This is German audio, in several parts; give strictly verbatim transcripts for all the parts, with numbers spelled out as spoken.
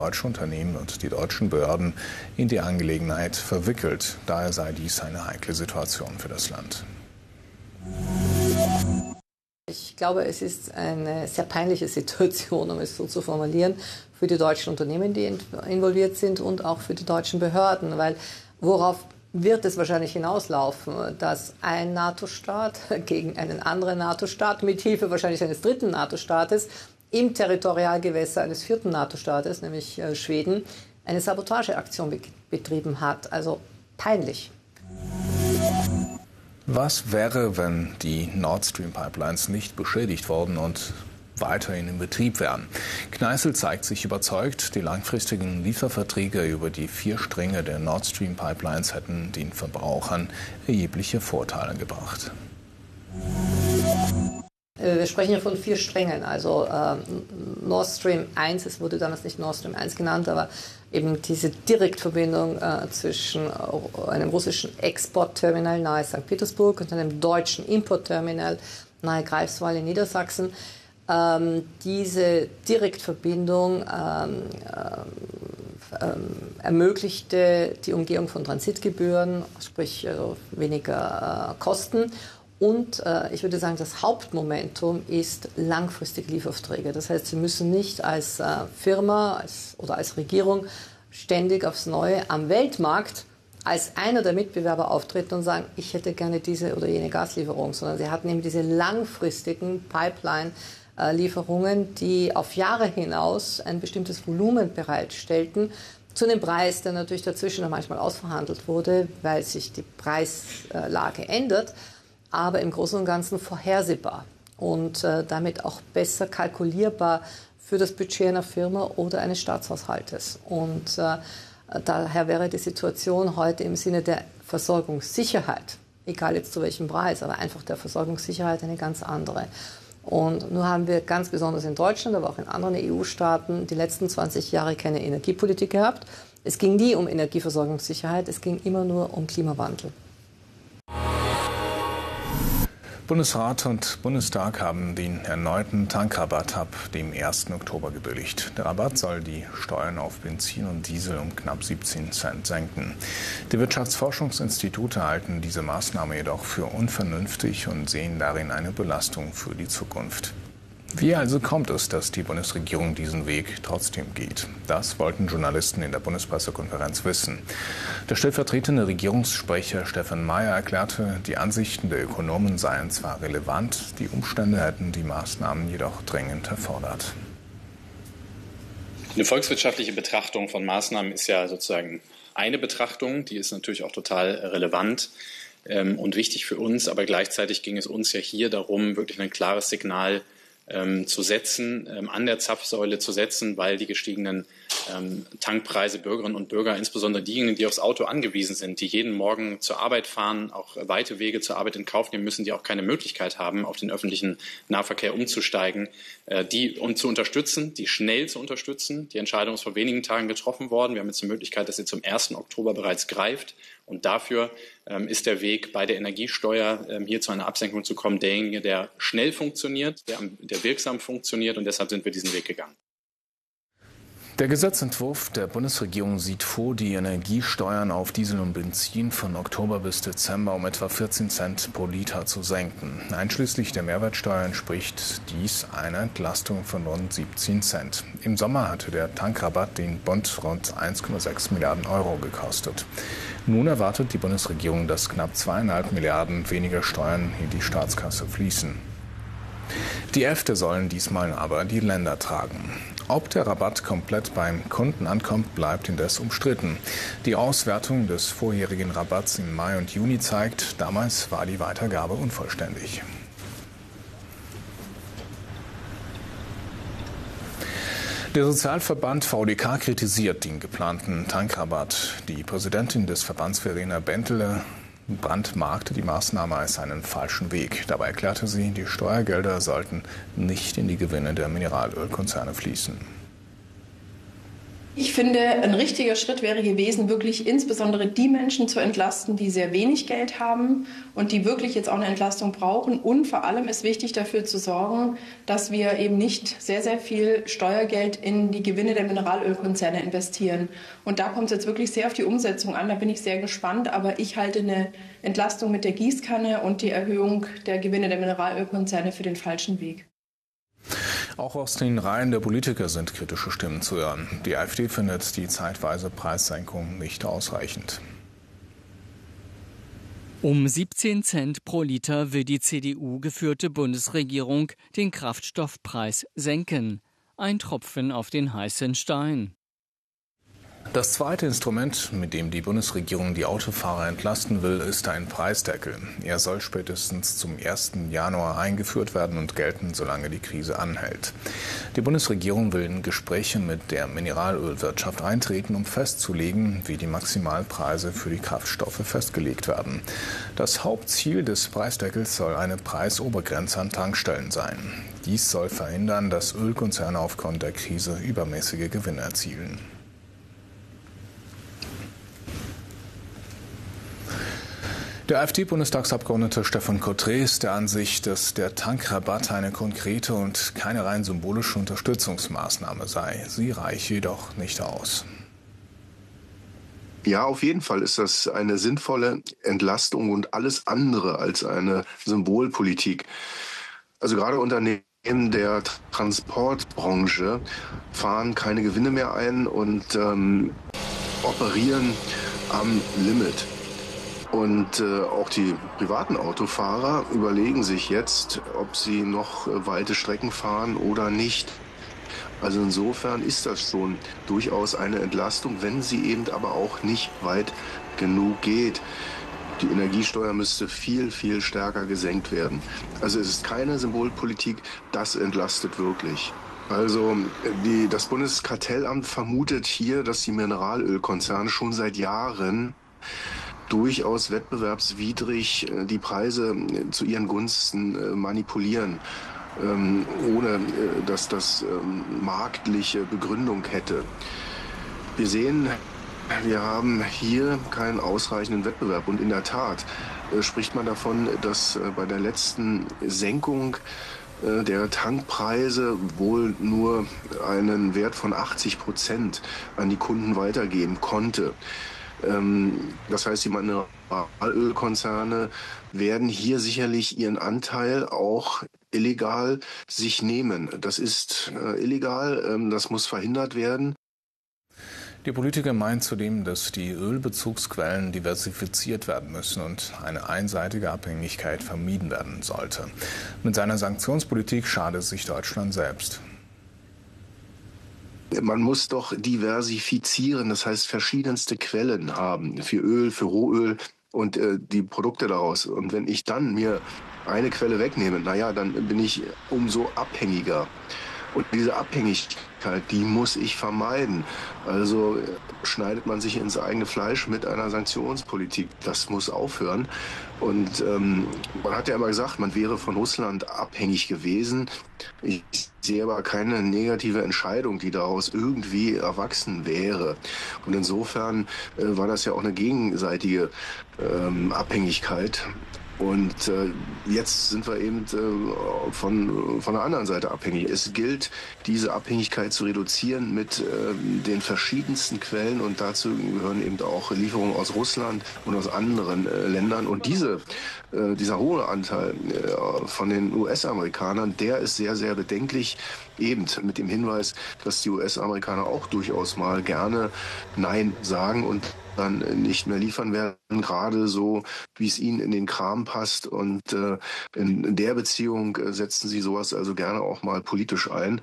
Deutsche Unternehmen und die deutschen Behörden in die Angelegenheit verwickelt. Daher sei dies eine heikle Situation für das Land. Ich glaube, es ist eine sehr peinliche Situation, um es so zu formulieren, für die deutschen Unternehmen, die involviert sind und auch für die deutschen Behörden. Weil worauf wird es wahrscheinlich hinauslaufen, dass ein NATO-Staat gegen einen anderen NATO-Staat mit Hilfe wahrscheinlich eines dritten NATO-Staates im Territorialgewässer eines vierten NATO-Staates, nämlich äh, Schweden, eine Sabotageaktion be- betrieben hat. Also peinlich. Was wäre, wenn die Nord Stream Pipelines nicht beschädigt wurden und weiterhin in Betrieb wären? Kneißl zeigt sich überzeugt, die langfristigen Lieferverträge über die vier Stränge der Nord Stream Pipelines hätten den Verbrauchern erhebliche Vorteile gebracht. Wir sprechen hier von vier Strängen, also äh, Nord Stream eins, es wurde damals nicht Nord Stream eins genannt, aber eben diese Direktverbindung äh, zwischen einem russischen Exportterminal nahe Sankt Petersburg und einem deutschen Importterminal nahe Greifswald in Niedersachsen. Ähm, diese Direktverbindung ähm, äh, äh, ermöglichte die Umgehung von Transitgebühren, sprich äh, weniger äh, Kosten. Und äh, ich würde sagen, das Hauptmomentum ist langfristige Lieferaufträge. Das heißt, Sie müssen nicht als äh, Firma als, oder als Regierung ständig aufs Neue am Weltmarkt als einer der Mitbewerber auftreten und sagen, ich hätte gerne diese oder jene Gaslieferung, sondern Sie hatten eben diese langfristigen Pipeline-Lieferungen, die auf Jahre hinaus ein bestimmtes Volumen bereitstellten, zu einem Preis, der natürlich dazwischen noch manchmal ausverhandelt wurde, weil sich die Preislage ändert, aber im Großen und Ganzen vorhersehbar und äh, damit auch besser kalkulierbar für das Budget einer Firma oder eines Staatshaushaltes. Und äh, daher wäre die Situation heute im Sinne der Versorgungssicherheit, egal jetzt zu welchem Preis, aber einfach der Versorgungssicherheit eine ganz andere. Und nur haben wir ganz besonders in Deutschland, aber auch in anderen E U-Staaten die letzten zwanzig Jahre keine Energiepolitik gehabt. Es ging nie um Energieversorgungssicherheit, es ging immer nur um Klimawandel. Bundesrat und Bundestag haben den erneuten Tankrabatt ab dem ersten Oktober gebilligt. Der Rabatt soll die Steuern auf Benzin und Diesel um knapp siebzehn Cent senken. Die Wirtschaftsforschungsinstitute halten diese Maßnahme jedoch für unvernünftig und sehen darin eine Belastung für die Zukunft. Wie also kommt es, dass die Bundesregierung diesen Weg trotzdem geht? Das wollten Journalisten in der Bundespressekonferenz wissen. Der stellvertretende Regierungssprecher Steffen Mayer erklärte, die Ansichten der Ökonomen seien zwar relevant, die Umstände hätten die Maßnahmen jedoch dringend erfordert. Eine volkswirtschaftliche Betrachtung von Maßnahmen ist ja sozusagen eine Betrachtung, die ist natürlich auch total relevant und wichtig für uns, aber gleichzeitig ging es uns ja hier darum, wirklich ein klares Signal Ähm, zu setzen, ähm, an der Zapfsäule zu setzen, weil die gestiegenen ähm, Tankpreise Bürgerinnen und Bürger, insbesondere diejenigen, die aufs Auto angewiesen sind, die jeden Morgen zur Arbeit fahren, auch weite Wege zur Arbeit in Kauf nehmen müssen, die auch keine Möglichkeit haben, auf den öffentlichen Nahverkehr umzusteigen, äh, die um zu unterstützen, die schnell zu unterstützen. Die Entscheidung ist vor wenigen Tagen getroffen worden. Wir haben jetzt die Möglichkeit, dass sie zum ersten Oktober bereits greift. Und dafür ähm, ist der Weg bei der Energiesteuer, ähm, hier zu einer Absenkung zu kommen, derjenige, der schnell funktioniert, der, der wirksam funktioniert. Und deshalb sind wir diesen Weg gegangen. Der Gesetzentwurf der Bundesregierung sieht vor, die Energiesteuern auf Diesel und Benzin von Oktober bis Dezember um etwa vierzehn Cent pro Liter zu senken. Einschließlich der Mehrwertsteuer entspricht dies einer Entlastung von rund siebzehn Cent. Im Sommer hatte der Tankrabatt den Bund rund eins Komma sechs Milliarden Euro gekostet. Nun erwartet die Bundesregierung, dass knapp zweieinhalb Milliarden weniger Steuern in die Staatskasse fließen. Die Äfte sollen diesmal aber die Länder tragen. Ob der Rabatt komplett beim Kunden ankommt, bleibt indes umstritten. Die Auswertung des vorherigen Rabatts im Mai und Juni zeigt, damals war die Weitergabe unvollständig. Der Sozialverband V D K kritisiert den geplanten Tankrabatt. Die Präsidentin des Verbands Verena Bentele brandmarkte die Maßnahme als einen falschen Weg. Dabei erklärte sie, die Steuergelder sollten nicht in die Gewinne der Mineralölkonzerne fließen. Ich finde, ein richtiger Schritt wäre gewesen, wirklich insbesondere die Menschen zu entlasten, die sehr wenig Geld haben und die wirklich jetzt auch eine Entlastung brauchen. Und vor allem ist wichtig, dafür zu sorgen, dass wir eben nicht sehr, sehr viel Steuergeld in die Gewinne der Mineralölkonzerne investieren. Und da kommt es jetzt wirklich sehr auf die Umsetzung an. Da bin ich sehr gespannt. Aber ich halte eine Entlastung mit der Gießkanne und die Erhöhung der Gewinne der Mineralölkonzerne für den falschen Weg. Auch aus den Reihen der Politiker sind kritische Stimmen zu hören. Die AfD findet die zeitweise Preissenkung nicht ausreichend. Um siebzehn Cent pro Liter will die C D U-geführte Bundesregierung den Kraftstoffpreis senken. Ein Tropfen auf den heißen Stein. Das zweite Instrument, mit dem die Bundesregierung die Autofahrer entlasten will, ist ein Preisdeckel. Er soll spätestens zum ersten Januar eingeführt werden und gelten, solange die Krise anhält. Die Bundesregierung will in Gespräche mit der Mineralölwirtschaft eintreten, um festzulegen, wie die Maximalpreise für die Kraftstoffe festgelegt werden. Das Hauptziel des Preisdeckels soll eine Preisobergrenze an Tankstellen sein. Dies soll verhindern, dass Ölkonzerne aufgrund der Krise übermäßige Gewinne erzielen. Der AfD-Bundestagsabgeordnete Stefan Cottret ist der Ansicht, dass der Tankrabatt eine konkrete und keine rein symbolische Unterstützungsmaßnahme sei. Sie reiche jedoch nicht aus. Ja, auf jeden Fall ist das eine sinnvolle Entlastung und alles andere als eine Symbolpolitik. Also gerade Unternehmen der Transportbranche fahren keine Gewinne mehr ein und ähm, operieren am Limit. Und äh, auch die privaten Autofahrer überlegen sich jetzt, ob sie noch äh, weite Strecken fahren oder nicht. Also insofern ist das schon durchaus eine Entlastung, wenn sie eben aber auch nicht weit genug geht. Die Energiesteuer müsste viel, viel stärker gesenkt werden. Also es ist keine Symbolpolitik, das entlastet wirklich. Also die, das Bundeskartellamt vermutet hier, dass die Mineralölkonzerne schon seit Jahren durchaus wettbewerbswidrig die Preise zu ihren Gunsten manipulieren, ohne dass das marktliche Begründung hätte. Wir sehen, wir haben hier keinen ausreichenden Wettbewerb und in der Tat spricht man davon, dass bei der letzten Senkung der Tankpreise wohl nur einen Wert von achtzig Prozent an die Kunden weitergeben konnte. Das heißt, die Mineralölkonzerne werden hier sicherlich ihren Anteil auch illegal sich nehmen. Das ist illegal, das muss verhindert werden. Die Politiker meinen zudem, dass die Ölbezugsquellen diversifiziert werden müssen und eine einseitige Abhängigkeit vermieden werden sollte. Mit seiner Sanktionspolitik schadet sich Deutschland selbst. Man muss doch diversifizieren, das heißt verschiedenste Quellen haben für Öl, für Rohöl und äh, die Produkte daraus. Und wenn ich dann mir eine Quelle wegnehme, naja, dann bin ich umso abhängiger. Und diese Abhängigkeit, die muss ich vermeiden. Also schneidet man sich ins eigene Fleisch mit einer Sanktionspolitik. Das muss aufhören. Und ähm, man hat ja immer gesagt, man wäre von Russland abhängig gewesen. Ich sehe aber keine negative Entscheidung, die daraus irgendwie erwachsen wäre. Und insofern äh, war das ja auch eine gegenseitige ähm, Abhängigkeit. Und äh, jetzt sind wir eben äh, von, von der anderen Seite abhängig. Es gilt, diese Abhängigkeit zu reduzieren mit äh, den verschiedensten Quellen. Und dazu gehören eben auch Lieferungen aus Russland und aus anderen äh, Ländern. Und diese, äh, dieser hohe Anteil äh, von den U S-Amerikanern, der ist sehr, sehr bedenklich. Eben mit dem Hinweis, dass die U S-Amerikaner auch durchaus mal gerne Nein sagen und dann nicht mehr liefern werden, gerade so, wie es ihnen in den Kram passt. Und äh, in, in der Beziehung äh, setzen sie sowas also gerne auch mal politisch ein.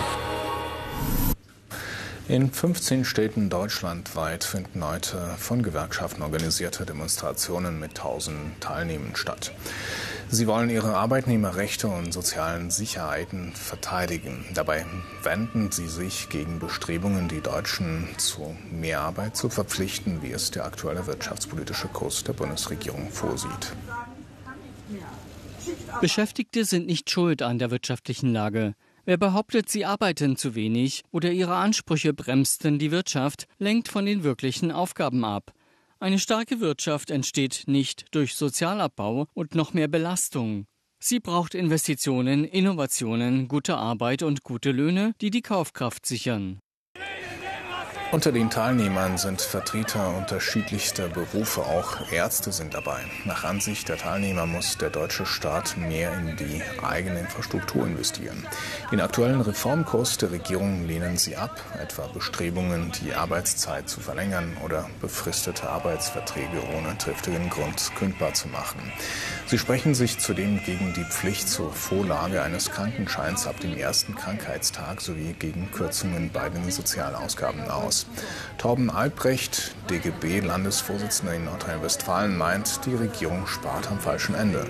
In fünfzehn Städten deutschlandweit finden heute von Gewerkschaften organisierte Demonstrationen mit tausenden Teilnehmern statt. Sie wollen ihre Arbeitnehmerrechte und sozialen Sicherheiten verteidigen. Dabei wenden sie sich gegen Bestrebungen, die Deutschen zu mehr Arbeit zu verpflichten, wie es der aktuelle wirtschaftspolitische Kurs der Bundesregierung vorsieht. Beschäftigte sind nicht schuld an der wirtschaftlichen Lage. Wer behauptet, sie arbeiten zu wenig oder ihre Ansprüche bremsten die Wirtschaft, lenkt von den wirklichen Aufgaben ab. Eine starke Wirtschaft entsteht nicht durch Sozialabbau und noch mehr Belastung. Sie braucht Investitionen, Innovationen, gute Arbeit und gute Löhne, die die Kaufkraft sichern. Unter den Teilnehmern sind Vertreter unterschiedlichster Berufe, auch Ärzte sind dabei. Nach Ansicht der Teilnehmer muss der deutsche Staat mehr in die eigene Infrastruktur investieren. Den aktuellen Reformkurs der Regierung lehnen sie ab, etwa Bestrebungen, die Arbeitszeit zu verlängern oder befristete Arbeitsverträge ohne triftigen Grund kündbar zu machen. Sie sprechen sich zudem gegen die Pflicht zur Vorlage eines Krankenscheins ab dem ersten Krankheitstag sowie gegen Kürzungen bei den Sozialausgaben aus. Torben Albrecht, D G B-Landesvorsitzender in Nordrhein-Westfalen, meint, die Regierung spart am falschen Ende.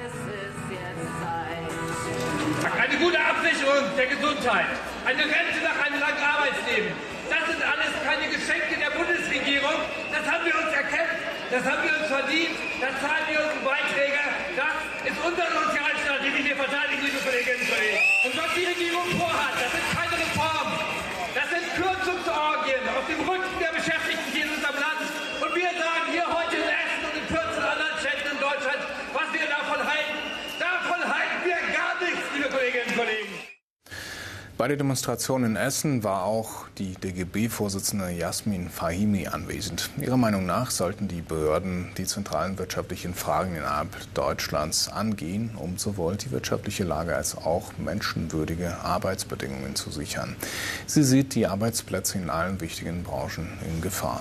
Eine gute Absicherung der Gesundheit, eine Rente nach einem langen Arbeitsleben, das sind alles keine Geschenke der Bundesregierung. Das haben wir uns erkämpft, das haben wir uns verdient, das zahlen wir unsere Beiträge. Das ist unser Sozialstaat, den wir hier verteidigen, liebe Kolleginnen und Kollegen. Und was die Regierung vorhat, das sind keine Reformen. Das sind Kürzungsorgien auf dem Rücken der Beschäftigten hier in unserem Land. Und wir sagen hier heute in Essen und in vierzehn anderen Städten in Deutschland, was wir davon halten. Davon halten wir gar nichts, liebe Kolleginnen und Kollegen. Bei der Demonstration in Essen war auch die D G B-Vorsitzende Yasmin Fahimi anwesend. Ihrer Meinung nach sollten die Behörden die zentralen wirtschaftlichen Fragen innerhalb Deutschlands angehen, um sowohl die wirtschaftliche Lage als auch menschenwürdige Arbeitsbedingungen zu sichern. Sie sieht die Arbeitsplätze in allen wichtigen Branchen in Gefahr.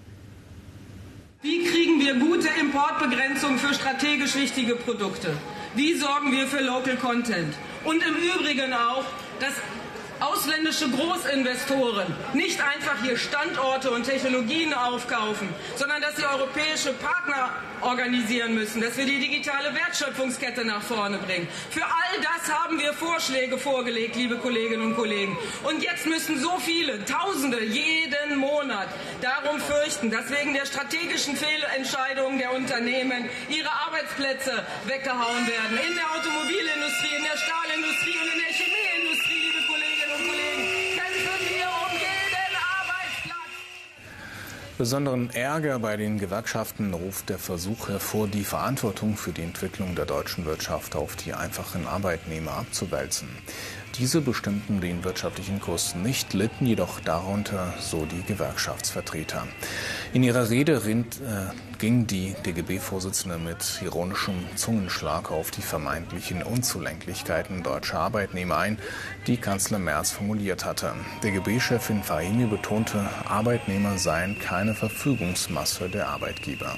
Wie kriegen wir gute Importbegrenzung für strategisch wichtige Produkte? Wie sorgen wir für Local Content? Und im Übrigen auch, dass ausländische Großinvestoren nicht einfach hier Standorte und Technologien aufkaufen, sondern dass sie europäische Partner organisieren müssen, dass wir die digitale Wertschöpfungskette nach vorne bringen. Für all das haben wir Vorschläge vorgelegt, liebe Kolleginnen und Kollegen. Und jetzt müssen so viele, Tausende, jeden Monat darum fürchten, dass wegen der strategischen Fehlentscheidungen der Unternehmen ihre Arbeitsplätze weggehauen werden. In der Automobilindustrie, in der Stahlindustrie und in der Chemieindustrie, liebe Kolleginnen und Kollegen, kämpfen wir um jeden Arbeitsplatz. Besonderen Ärger bei den Gewerkschaften ruft der Versuch hervor, die Verantwortung für die Entwicklung der deutschen Wirtschaft auf die einfachen Arbeitnehmer abzuwälzen. Diese bestimmten den wirtschaftlichen Kurs nicht, litten jedoch darunter, so die Gewerkschaftsvertreter. In ihrer Rede rind, äh, ging die D G B-Vorsitzende mit ironischem Zungenschlag auf die vermeintlichen Unzulänglichkeiten deutscher Arbeitnehmer ein, die Kanzler Merz formuliert hatte. D G B-Chefin Fahimi betonte, Arbeitnehmer seien keine Verfügungsmasse der Arbeitgeber.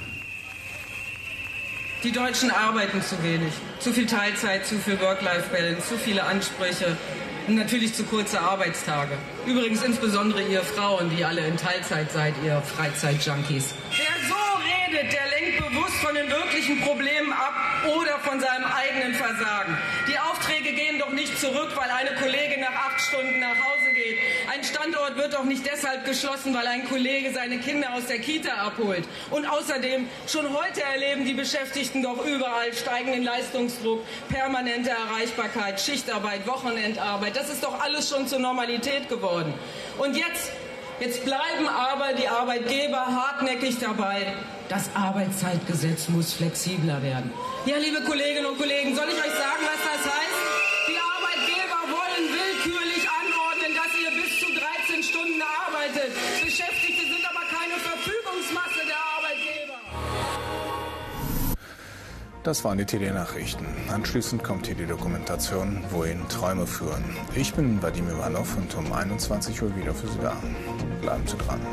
Die Deutschen arbeiten zu wenig. Zu viel Teilzeit, zu viel Work-Life-Balance, zu viele Ansprüche und natürlich zu kurze Arbeitstage. Übrigens insbesondere ihr Frauen, die alle in Teilzeit seid, ihr Freizeit-Junkies. Wer so redet, der lenkt bewusst von den wirklichen Problemen ab oder von seinem eigenen Versagen. Die Aufträge gehen doch nicht zurück, weil eine Kollegin nach acht Stunden nach Hause geht. Ein Standort wird doch nicht deshalb geschlossen, weil ein Kollege seine Kinder aus der Kita abholt. Und außerdem, schon heute erleben die Beschäftigten doch überall steigenden Leistungsdruck, permanente Erreichbarkeit, Schichtarbeit, Wochenendarbeit. Das ist doch alles schon zur Normalität geworden. Und jetzt, jetzt bleiben aber die Arbeitgeber hartnäckig dabei. Das Arbeitszeitgesetz muss flexibler werden. Ja, liebe Kolleginnen und Kollegen, soll ich euch sagen, was das heißt? Die Arbeitgeber wollen willkürlich anordnen, dass ihr bis zu dreizehn Stunden arbeitet. Beschäftigte sind aber keine Verfügungsmasse der Arbeitgeber. Das waren die T D-Nachrichten. Anschließend kommt hier die Dokumentation Wohin Träume führen. Ich bin Vadim Ivanov und um einundzwanzig Uhr wieder für Sie da. Bleiben Sie dran.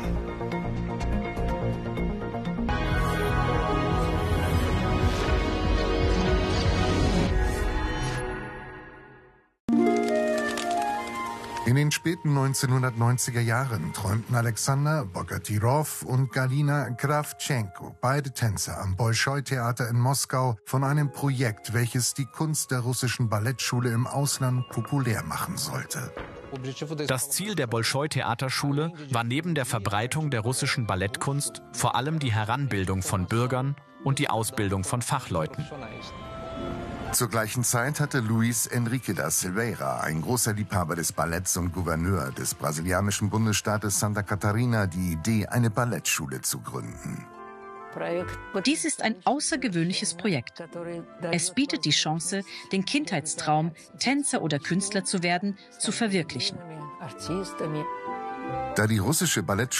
In den späten neunzehnhundertneunziger Jahren träumten Alexander Bogatyrow und Galina Kravtschenko, beide Tänzer am Bolschoi-Theater in Moskau, von einem Projekt, welches die Kunst der russischen Ballettschule im Ausland populär machen sollte. Das Ziel der Bolschoi-Theaterschule war neben der Verbreitung der russischen Ballettkunst vor allem die Heranbildung von Bürgern und die Ausbildung von Fachleuten. Zur gleichen Zeit hatte Luis Henrique da Silveira, ein großer Liebhaber des Balletts und Gouverneur des brasilianischen Bundesstaates Santa Catarina, die Idee, eine Ballettschule zu gründen. Dies ist ein außergewöhnliches Projekt. Es bietet die Chance, den Kindheitstraum, Tänzer oder Künstler zu werden, zu verwirklichen. Da die russische Ballettschule